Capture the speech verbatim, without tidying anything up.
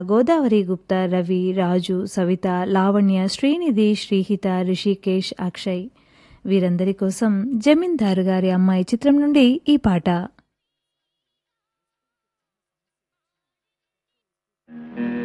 గోదావరి గుప్తా, రవి, రాజు, సవిత, లావణ్య, శ్రీనిధి, శ్రీహిత, రిషికేష్, అక్షయ్ వీరందరి కోసం జమీందారు గారి అమ్మాయి చిత్రం నుండి ఈ పాట.